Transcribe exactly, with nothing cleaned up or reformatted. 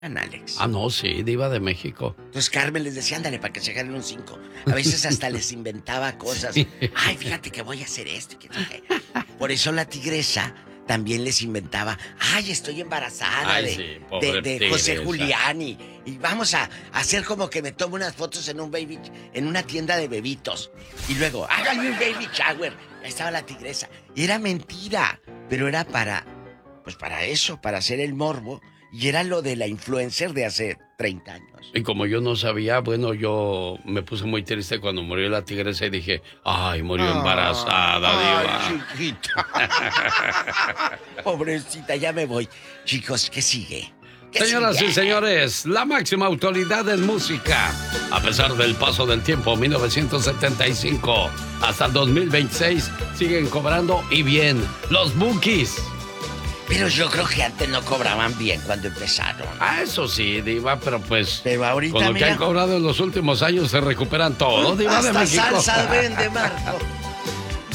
Alex. Ah, no, sí, diva de México. Entonces Carmen les decía, ándale, para que se ganen un cinco. A veces hasta les inventaba cosas. Sí. Ay, fíjate que voy a hacer esto. Que... Por eso la tigresa también les inventaba, ay, estoy embarazada. Ay, de, sí, de, de José tigresa. Julián y, y vamos a hacer como que me tomo unas fotos en un baby, en una tienda de bebitos. Y luego, háganme un baby shower. Ahí estaba la tigresa. Y era mentira, pero era para, pues para eso, para hacer el morbo. Y era lo de la influencer de hace treinta años. Y como yo no sabía, bueno, yo me puse muy triste cuando murió la tigresa y dije, ay, murió Ah, embarazada, ay, diva. chiquita. Pobrecita, ya me voy. Chicos, ¿qué sigue? ¿Qué Señoras sigue? y señores, la máxima autoridad en música. A pesar del paso del tiempo, mil novecientos setenta y cinco hasta el dos mil veintiséis, siguen cobrando y bien. Los Bukis. Pero yo creo que antes no cobraban bien cuando empezaron. Ah, eso sí, diva, pero pues... Pero ahorita, con lo que mira, han cobrado en los últimos años se recuperan todo, diva de hasta México. salsa vende, Marco.